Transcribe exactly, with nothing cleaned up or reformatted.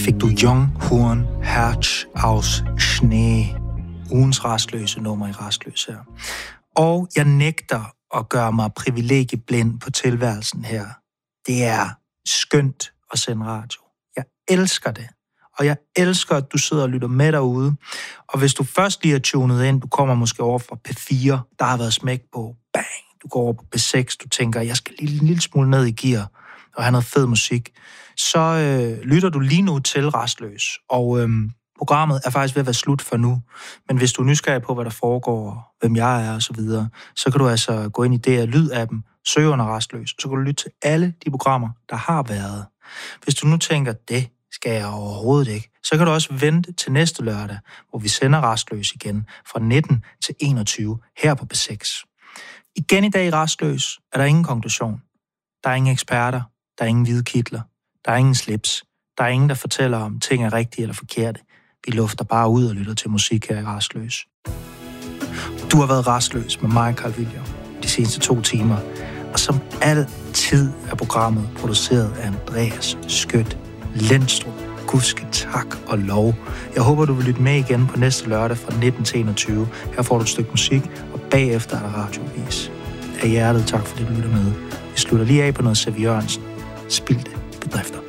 fik du Junghorn Herz aus Schnee, ugens rastløse nummer i Rastløs her. Og jeg nægter at gøre mig privilegieblind på tilværelsen her. Det er skønt at sende radio. Jeg elsker det. Og jeg elsker, at du sidder og lytter med derude. Og hvis du først lige er tunet ind, du kommer måske over fra P fire, der har været smæk på, bang, du går over på P seks, du tænker, jeg skal lige en lille smule ned i gear og have noget fed musik, så øh, lytter du lige nu til Rastløs. Og øh, programmet er faktisk ved at være slut for nu. Men hvis du er nysgerrig på, hvad der foregår, hvem jeg er og så videre, så kan du altså gå ind i D R Lyd-appen, søge under Rastløs, så kan du lytte til alle de programmer, der har været. Hvis du nu tænker, det skal jeg overhovedet ikke, så kan du også vente til næste lørdag, hvor vi sender Rastløs igen fra nitten til enogtyve her på P seks. Igen i dag i Rastløs er der ingen konklusion. Der er ingen eksperter, der er ingen hvide kitler, der er ingen slips, der er ingen, der fortæller om ting er rigtige eller forkerte. Vi lufter bare ud og lytter til musik her i Rastløs. Du har været rastløs med mig, Carl William, de seneste to timer. Og som altid er programmet produceret af Andreas Skødt Lindstrup. Gudske tak og lov. Jeg håber, du vil lytte med igen på næste lørdag fra nitten til enogtyve. Her får du et stykke musik, og bagefter er der radiovis. Af hjertet tak, fordi du lytter med. Vi slutter lige af på noget Sev Jørgensen. Spildte bedrifter.